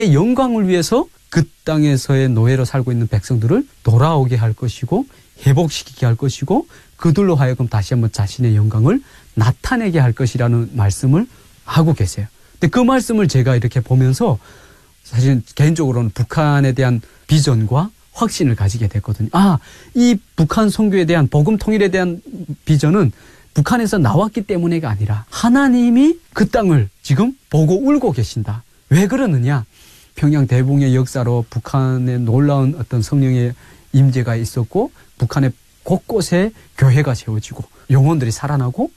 영광을 위해서 그 땅에서의 노예로 살고 있는 백성들을 돌아오게 할 것이고 회복시키게 할 것이고 그들로 하여금 다시 한번 자신의 영광을 나타내게 할 것이라는 말씀을 하고 계세요. 근데 그 말씀을 제가 이렇게 보면서 사실 개인적으로는 북한에 대한 비전과 확신을 가지게 됐거든요. 이 북한 선교에 대한 복음 통일에 대한 비전은 북한에서 나왔기 때문에가 아니라 하나님이 그 땅을 지금 보고 울고 계신다. 왜 그러느냐? 평양 대붕의 역사로 북한에 놀라운 어떤 성령의 임재가 있었고 북한의 곳곳에 교회가 세워지고 영혼들이 살아나고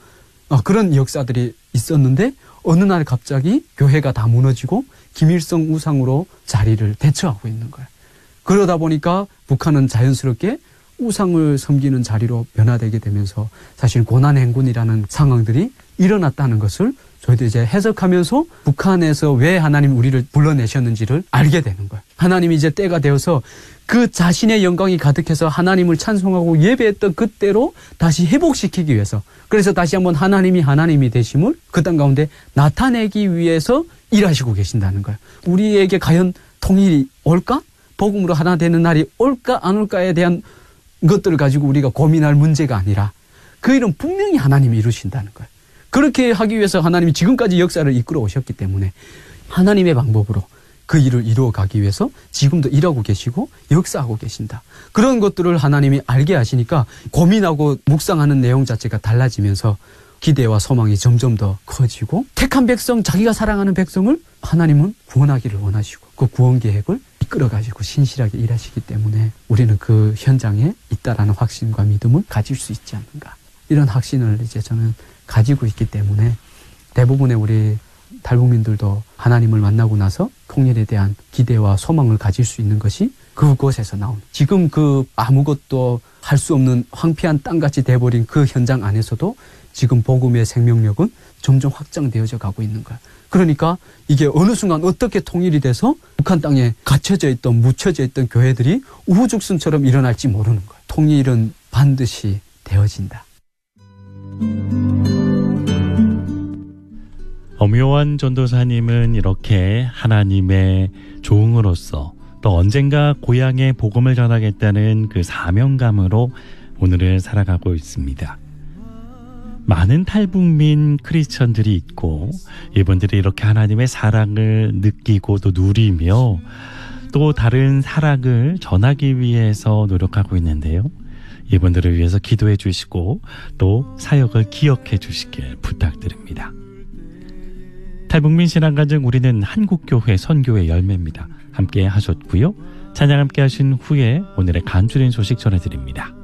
그런 역사들이 있었는데 어느 날 갑자기 교회가 다 무너지고 김일성 우상으로 자리를 대처하고 있는 거예요. 그러다 보니까 북한은 자연스럽게 우상을 섬기는 자리로 변화되게 되면서 사실 고난행군이라는 상황들이 일어났다는 것을 저희도 이제 해석하면서 북한에서 왜 하나님이 우리를 불러내셨는지를 알게 되는 거예요. 하나님이 이제 때가 되어서 그 자신의 영광이 가득해서 하나님을 찬송하고 예배했던 그때로 다시 회복시키기 위해서, 그래서 다시 한번 하나님이 되심을 그 땅 가운데 나타내기 위해서 일하시고 계신다는 거예요. 우리에게 과연 통일이 올까? 복음으로 하나 되는 날이 올까 안 올까에 대한 것들을 가지고 우리가 고민할 문제가 아니라 그 일은 분명히 하나님이 이루신다는 거예요. 그렇게 하기 위해서 하나님이 지금까지 역사를 이끌어 오셨기 때문에 하나님의 방법으로 그 일을 이루어 가기 위해서 지금도 일하고 계시고 역사하고 계신다. 그런 것들을 하나님이 알게 하시니까 고민하고 묵상하는 내용 자체가 달라지면서 기대와 소망이 점점 더 커지고 택한 백성, 자기가 사랑하는 백성을 하나님은 구원하기를 원하시고 그 구원 계획을 이끌어가지고 신실하게 일하시기 때문에 우리는 그 현장에 있다라는 확신과 믿음을 가질 수 있지 않는가. 이런 확신을 이제 저는 가지고 있기 때문에 대부분의 우리 탈북민들도 하나님을 만나고 나서 통일에 대한 기대와 소망을 가질 수 있는 것이 그곳에서 나온, 지금 그 아무것도 할 수 없는 황폐한 땅같이 돼버린 그 현장 안에서도 지금 복음의 생명력은 점점 확장되어져 가고 있는 거야. 그러니까 이게 어느 순간 어떻게 통일이 돼서 북한 땅에 갇혀져 있던, 묻혀져 있던 교회들이 우후죽순처럼 일어날지 모르는 거야. 통일은 반드시 되어진다. 엄요한 전도사님은 이렇게 하나님의 종으로서 또 언젠가 고향에 복음을 전하겠다는 그 사명감으로 오늘을 살아가고 있습니다. 많은 탈북민 크리스천들이 있고 이분들이 이렇게 하나님의 사랑을 느끼고 또 누리며 또 다른 사랑을 전하기 위해서 노력하고 있는데요. 이분들을 위해서 기도해 주시고 또 사역을 기억해 주시길 부탁드립니다. 탈북민 신앙가정, 우리는 한국교회 선교의 열매입니다. 함께 하셨고요. 찬양 함께 하신 후에 오늘의 간추린 소식 전해드립니다.